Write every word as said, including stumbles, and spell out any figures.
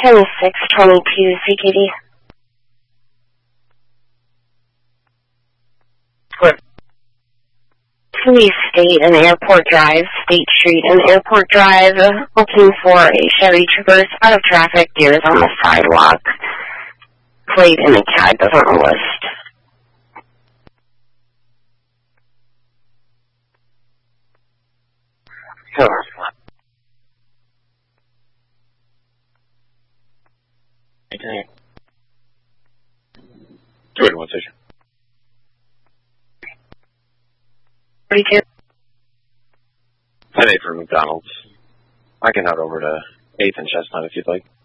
ten six twenty-two C K D. What? Police State and Airport Drive, State Street and Airport Drive, looking for a Chevy Traverse out of traffic, deers on the sidewalk. Plate in the C A D doesn't list. Sure. Okay. Two eight one station. forty-two. ten eight for McDonald's. I can head over to eighth and Chestnut if you'd like.